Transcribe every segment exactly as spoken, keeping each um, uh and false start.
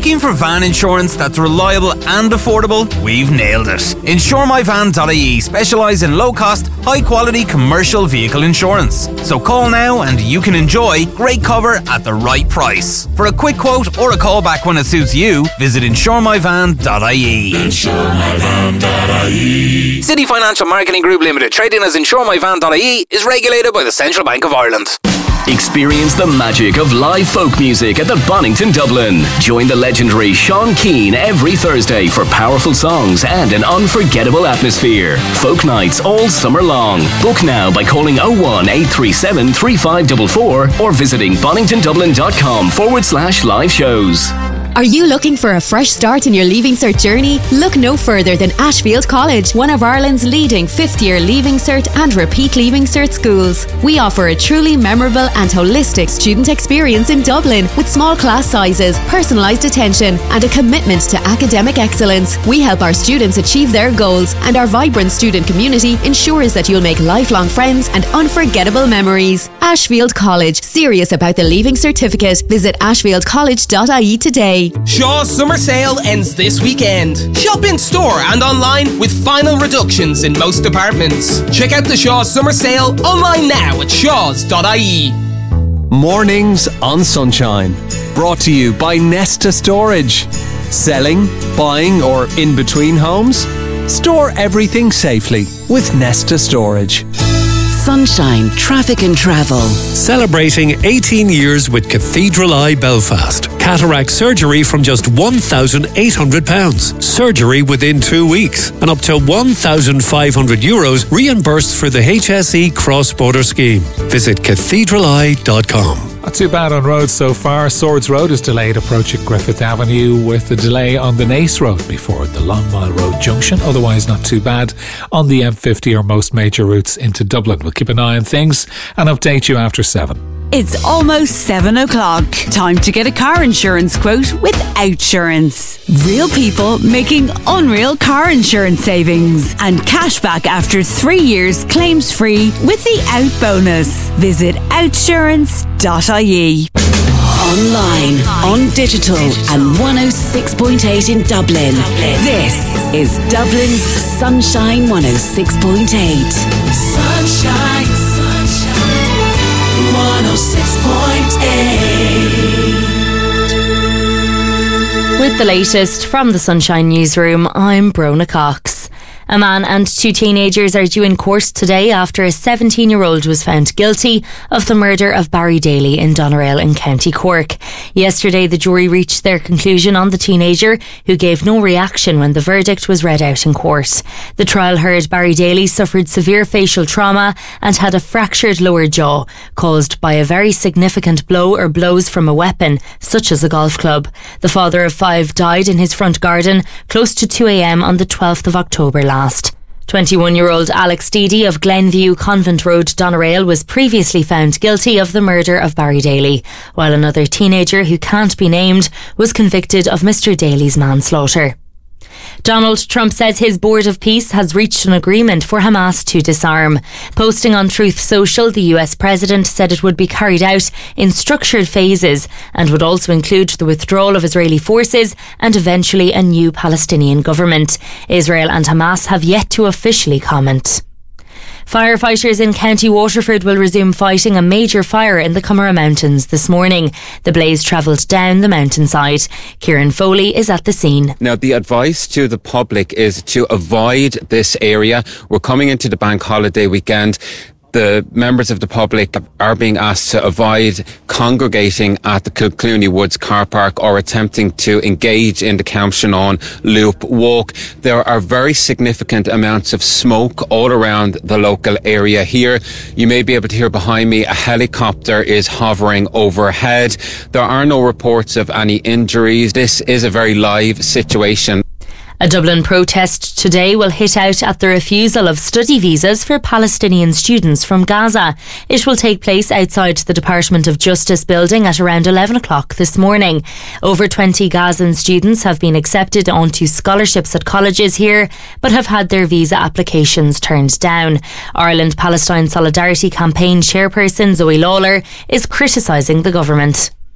Looking for van insurance that's reliable and affordable? We've nailed it. insure my van dot I E specialise in low-cost, high-quality commercial vehicle insurance. So call now and you can enjoy great cover at the right price. For a quick quote or a call back when it suits you, visit insure my van dot I E. insure my van dot I E. City Financial Marketing Group Limited, trading as insure my van dot I E, is regulated by the Central Bank of Ireland. Experience the magic of live folk music at the Bonington Dublin. Join the legendary Sean Keane every Thursday for powerful songs and an unforgettable atmosphere. Folk nights all summer long. Book now by calling oh one eight three seven three five four four or visiting boningtondublin.com forward slash live shows. Are you looking for a fresh start in your Leaving Cert journey? Look no further than Ashfield College, one of Ireland's leading fifth-year Leaving Cert and repeat Leaving Cert schools. We offer a truly memorable and holistic student experience in Dublin with small class sizes, personalised attention and a commitment to academic excellence. We help our students achieve their goals and our vibrant student community ensures that you'll make lifelong friends and unforgettable memories. Ashfield College, serious about the Leaving Certificate. Visit ashfield college dot I E today. Shaw's summer sale ends this weekend. Shop in store and online with final reductions in most departments. Check out the Shaw's summer sale online now at shaws dot I E. Mornings on Sunshine. Brought to you by Nesta Storage. Selling, buying or in between homes? Store everything safely with Nesta Storage. Sunshine Traffic and Travel. Celebrating eighteen years with Cathedral Eye Belfast. Cataract surgery from just one thousand eight hundred pounds. Surgery within two weeks. And up to one thousand five hundred euros reimbursed for the H S E cross-border scheme. Visit cathedral eye dot com. Not too bad on roads so far. Swords Road is delayed approaching Griffith Avenue with a delay on the Nace Road before the Long Mile Road junction. Otherwise not too bad on the M fifty or most major routes into Dublin. We'll keep an eye on things and update you after seven. It's almost seven o'clock. Time to get a car insurance quote with Outsurance. Real people making unreal car insurance savings and cashback after three years claims free with the Out bonus. Visit outsurance dot I E. Online, on digital and one oh six point eight in Dublin. This is Dublin's Sunshine one oh six point eight. Sunshine, sunshine, one oh six point eight. With the latest from the Sunshine Newsroom, I'm Brona Cox. A man and two teenagers are due in court today after a seventeen-year-old was found guilty of the murder of Barry Daly in Doneraile in County Cork. Yesterday, the jury reached their conclusion on the teenager, who gave no reaction when the verdict was read out in court. The trial heard Barry Daly suffered severe facial trauma and had a fractured lower jaw, caused by a very significant blow or blows from a weapon, such as a golf club. The father of five died in his front garden close to two a.m. on the twelfth of October last. twenty-one-year-old Alex Deedy of Glenview Convent Road, Doneraile, was previously found guilty of the murder of Barry Daly, while another teenager who can't be named was convicted of Mister Daly's manslaughter. Donald Trump says his Board of Peace has reached an agreement for Hamas to disarm. Posting on Truth Social, the U S president said it would be carried out in structured phases and would also include the withdrawal of Israeli forces and eventually a new Palestinian government. Israel and Hamas have yet to officially comment. Firefighters in County Waterford will resume fighting a major fire in the Coomera Mountains this morning. The blaze travelled down the mountainside. Kieran Foley is at the scene. Now, the advice to the public is to avoid this area. We're coming into the bank holiday weekend. The members of the public are being asked to avoid congregating at the Kilclooney Woods car park or attempting to engage in the Camshanon Loop walk. There are very significant amounts of smoke all around the local area here. You may be able to hear behind me a helicopter is hovering overhead. There are no reports of any injuries. This is a very live situation. A Dublin protest today will hit out at the refusal of study visas for Palestinian students from Gaza. It will take place outside the Department of Justice building at around eleven o'clock this morning. Over twenty Gazan students have been accepted onto scholarships at colleges here, but have had their visa applications turned down. Ireland Palestine Solidarity Campaign chairperson Zoe Lawler is criticising the government.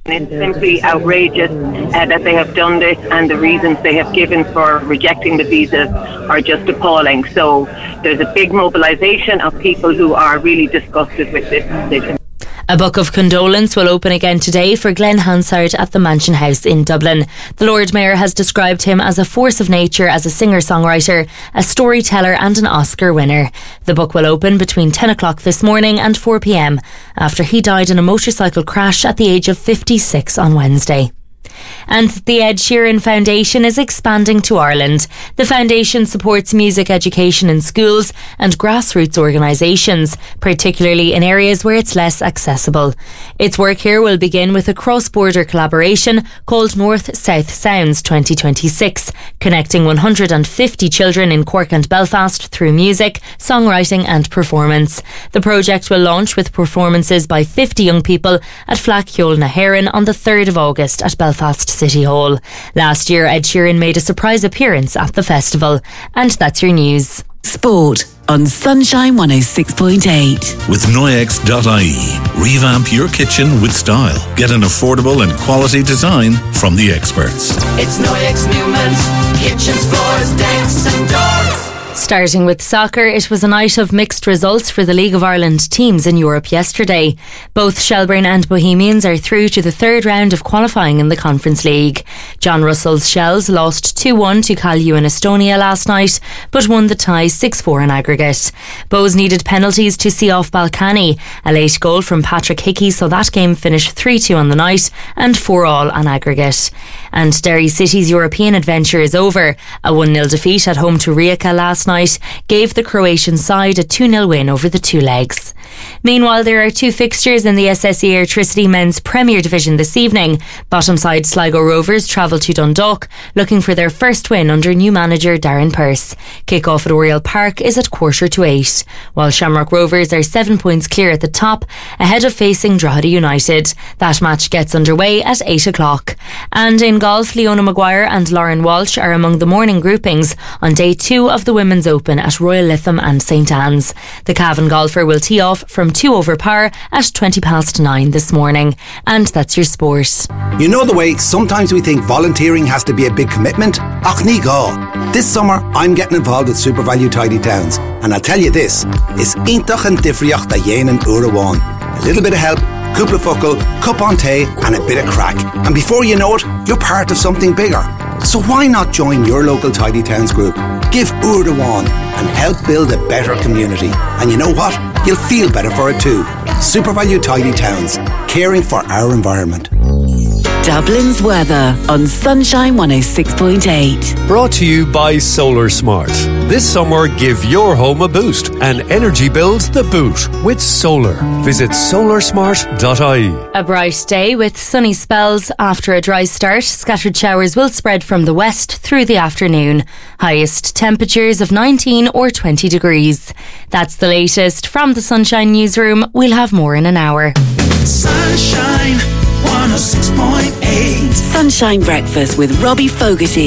It's simply outrageous uh, that they have done this, and the reasons they have given for rejecting the visas are just appalling. So there's a big mobilisation of people who are really disgusted with this decision. A book of condolence will open again today for Glenn Hansard at the Mansion House in Dublin. The Lord Mayor has described him as a force of nature as a singer-songwriter, a storyteller and an Oscar winner. The book will open between ten o'clock this morning and four p.m. after he died in a motorcycle crash at the age of fifty-six on Wednesday. And the Ed Sheeran Foundation is expanding to Ireland. The foundation supports music education in schools and grassroots organisations, particularly in areas where it's less accessible. Its work here will begin with a cross-border collaboration called North-South Sounds twenty twenty-six, connecting one hundred fifty children in Cork and Belfast through music, songwriting and performance. The project will launch with performances by fifty young people at Flacchiol na Héireann on the third of August at Belfast City Hall. Last year, Ed Sheeran made a surprise appearance at the festival. And that's your news. Sport on Sunshine one oh six point eight. With Noyex dot I E. Revamp your kitchen with style. Get an affordable and quality design from the experts. It's Noyex Newman's kitchens, floors, decks and doors. Starting with soccer, it was a night of mixed results for the League of Ireland teams in Europe yesterday. Both Shelbourne and Bohemians are through to the third round of qualifying in the Conference League. John Russell's Shells lost two one to Calju in Estonia last night, but won the tie six four in aggregate. Bows needed penalties to see off Balkany. A late goal from Patrick Hickey saw that game finish three two on the night and four all on aggregate. And Derry City's European adventure is over. A one nil defeat at home to Rijeka last night gave the Croatian side a two nil win over the two legs. Meanwhile, there are two fixtures in the S S E Airtricity Men's Premier Division this evening. Bottom side Sligo Rovers travel to Dundalk, looking for their first win under new manager Darren Pearce. Kick-off at Oriel Park is at quarter to eight, while Shamrock Rovers are seven points clear at the top, ahead of facing Drogheda United. That match gets underway at eight o'clock. And in golf, Leona Maguire and Lauren Walsh are among the morning groupings on day two of the Women's Open at Royal Lytham and St Anne's. The Cavan golfer will tee off from two over par at twenty past nine this morning. And that's your sport. You know the way sometimes we think volunteering has to be a big commitment? Ach ní gá. This summer I'm getting involved with Super Value Tidy Towns, and I'll tell you this, is intach and difriocht da yen Urawan. A little bit of help, cúpla focal, cup on tea and a bit of crack. And before you know it, you're part of something bigger. So why not join your local Tidy Towns group? Give Urdawan and help build a better community. And you know what? You'll feel better for it too. Super Value Tidy Towns, caring for our environment. Dublin's weather on Sunshine one oh six point eight. Brought to you by Solar Smart. This summer, give your home a boost and energy bills the boot with solar. Visit solar smart dot I E. A bright day with sunny spells after a dry start. Scattered showers will spread from the west through the afternoon. Highest temperatures of nineteen or twenty degrees. That's the latest from the Sunshine Newsroom. We'll have more in an hour. Sunshine one oh six point eight. Sunshine Breakfast with Robbie Fogarty.